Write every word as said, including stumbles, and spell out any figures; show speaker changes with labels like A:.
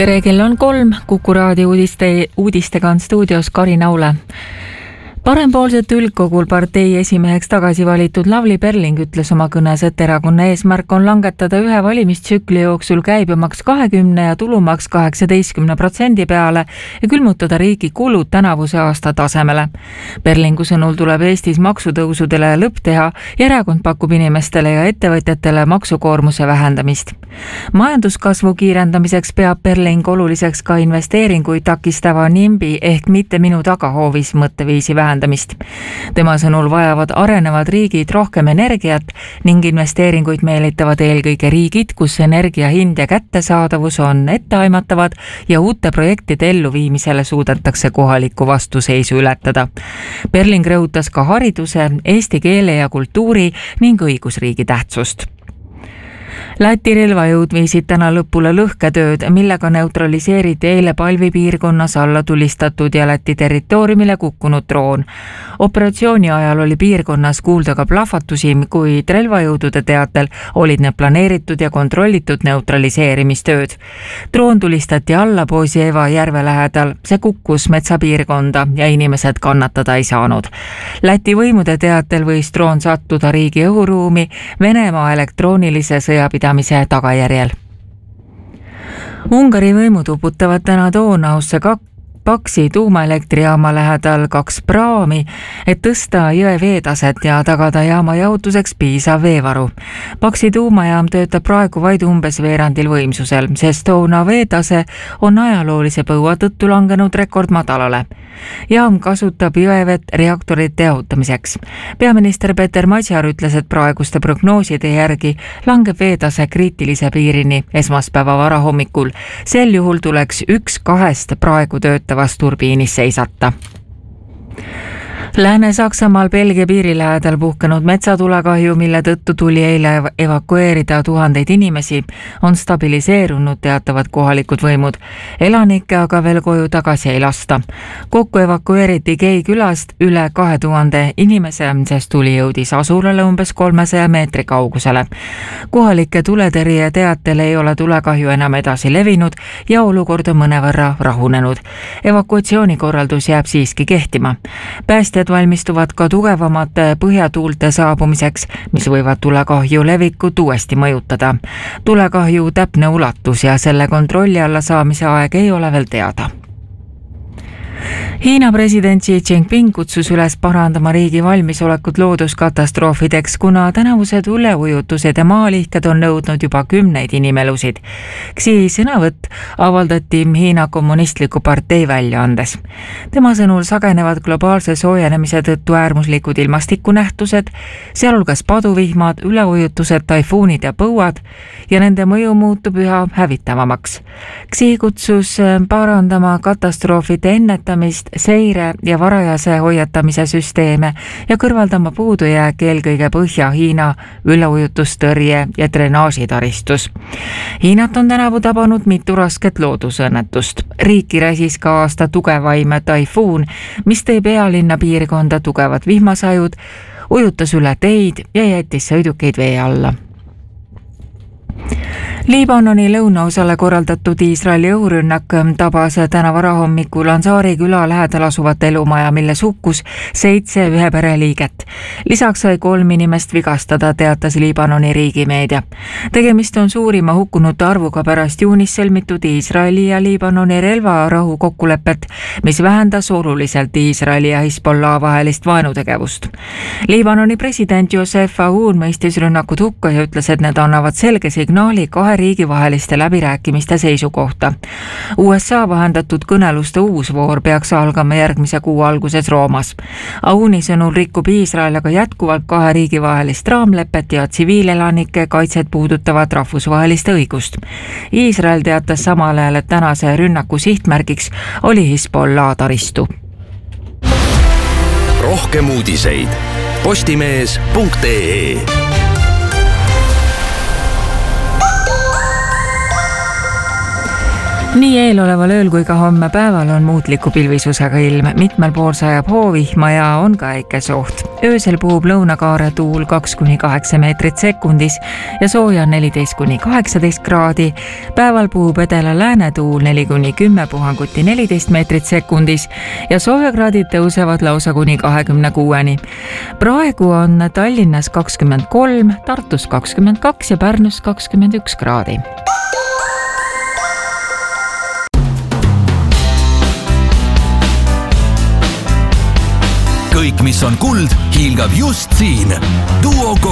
A: Tere, kell on kolm, Kuku raadio uudiste, uudistega on stuudios Kari Naule. Parempoolsete üldkogul partei esimeheks tagasi valitud Lavly Perling ütles oma kõnes, et erakonna eesmärk on langetada ühe valimistsükli jooksul käibemaks kahekümne ja tulumaks kaheksateistkümne protsendi peale ja külmutada riigi kulud tänavuse aasta tasemele. Perlingu sõnul tuleb Eestis maksutõusudele lõpp teha ja erakond pakub inimestele ja ettevõtjatele maksukoormuse vähendamist. Majanduskasvu kiirendamiseks peab Perling oluliseks ka investeeringuid takistava nimbi ehk mitte minu tagahoovis mõtteviisi vähendamist. Tema sõnul vajavad arenevad riigid rohkem energiat ning investeeringuid meelitavad eelkõige riigid, kus energia hind ja kättesaadavus on etteaimatavad ja uute projektide elluviimisele suudetakse kohalikku vastuseisu ületada. Perling rõhutas ka hariduse, eesti keele ja kultuuri ning õigusriigi tähtsust. Läti relvajõud viisid täna lõpule lõhketööd, millega neutraliseeriti eile Palvi piirkonnas alla tulistatud ja Läti territooriumile kukkunud droon. Operatsiooni ajal oli piirkonnas kuulda ka plahvatusi, kuid relvajõudude teatel olid need planeeritud ja kontrollitud neutraliseerimistööd. Droon tulistati alla Poosieva järve lähedal, see kukkus metsapiirkonda ja inimesed kannatada ei saanud. Läti võimude teatel võis droon sattuda riigi õhuruumi Venemaa elektroonilise sõjapidamise tagajärjel. Ungari võimud uputavad täna Donausse kaks Paksi tuumaelektrijaama lähedal kaks praami, et tõsta jõe veetaset ja tagada jaama jaotuseks piisav veevaru. Paksi tuumajaam töötab praegu vaid umbes veerandil võimsusel, sest toona veetase on ajaloolise põua tõttu langenud rekordmadalale. Jaam kasutab jõevett reaktorite jahutamiseks. Peaminister Peter Matjar ütles, et praeguste prognooside järgi langeb veetase kriitilise piirini esmaspäeva varahommikul. Sel juhul tuleks üks kahest praegu töötavast turbiinis seisata. Lääne-Saksamaal Belgia piiri lähedal puhkenud metsatulekahju, mille tõttu tuli eile evakueerida tuhandeid inimesi, on stabiliseerunud, teatavad kohalikud võimud. Elanikke aga veel koju tagasi ei lasta. Kokku evakueeriti Kei külast üle kahe tuhande inimese, sest tuli jõudis asulale umbes kolmesaja meetri kaugusele. Kohalike tuletõrje teatel ei ole tulekahju enam edasi levinud ja olukord on mõnevõrra rahunenud. Evakuatsioonikorraldus jääb siiski kehtima. Päästjad valmistuvad ka tugevamate põhjatuulte saabumiseks, mis võivad tulekahju levikut uuesti mõjutada. Tulekahju täpne ulatus ja selle kontrolli alla saamise aeg ei ole veel teada. Hiina president Xi Jinping kutsus üles parandama riigi valmisolekut looduskatastroofideks, kuna tänavused üleujutused ja maalihked on nõudnud juba kümneid inimelusid. Xi sõnavõtt avaldati Hiina kommunistliku partei väljaandes. Tema sõnul sagenevad globaalse soojenemise tõttu äärmuslikud ilmastikunähtused, sealhulgas paduvihmad, üleujutused, taifuunid ja põuad ja nende mõju muutub üha hävitavamaks. Xi kutsus parandama katastroofide ennetamist, seire ja varajase hoiatamise süsteeme ja kõrvaldama puudujääk eelkõige Põhja-Hiina üleujutustõrje ja drenaažitaristus. Hiinat on tänavu tabanud mitu rasket loodusõnnetust. Riiki räsis ka aasta tugevaim taifuun, mis tõi pealinna piirkonda tugevad vihmasajud, ujutas üle teid ja jättis sõidukeid vee alla. Liibanoni lõunaosale korraldatud Iisraeli õhurünnak tabas täna varahommikul Ansaari küla lähedal asuvat elumaja, milles hukkus seitse ühe pereliiget. Lisaks sai kolm inimest vigastada, teatas Liibanoni riigimeedia. Tegemist on suurima hukkunute arvuga pärast juunis sõlmitud Iisraeli ja Liibanoni relvarahu kokkulepet, mis vähendas oluliselt Iisraeli ja Hezbollah vahelist vaenutegevust. Liibanoni president Joseph Aoun mõistis rünnakud hukka ja ütles, et need annavad selge signaali kahe riigi vaheliste läbirääkimiste seisukohta. U S A vahendatud kõneluste uus voor peaks algama järgmise kuu alguses Roomas. Aouni sõnul rikub Iisrael aga jätkuvalt kahe riigi vahelist raamlepet ja tsiviilelanike kaitset puudutavat rahvusvahelist õigust. Iisrael teatas samal ajal, et tänase rünnaku sihtmärgiks oli Hezbollah taristu.
B: Rohkem uudiseid postimees punkt ee.
A: nii eeloleval ööl kui ka homme päeval on muutliku pilvisusega ilm, mitmel pool sajab hoovihma ja on ka äikesoht. Öösel puhub lõunakaare tuul kaks kuni kaheksa meetrit sekundis ja sooja on neliteist kuni kaheksateist kraadi. Päeval puhub edela-lääne tuul neli kuni kümme puhanguti neliteist meetrit sekundis ja soojakraadid tõusevad lausa kuni kahekümne kuueni. Praegu on Tallinnas kakskümmend kolm, Tartus kakskümmend kaks ja Pärnus kakskümmend üks kraadi.
B: Kõik, mis on kuld, hiilgab just siin. Duo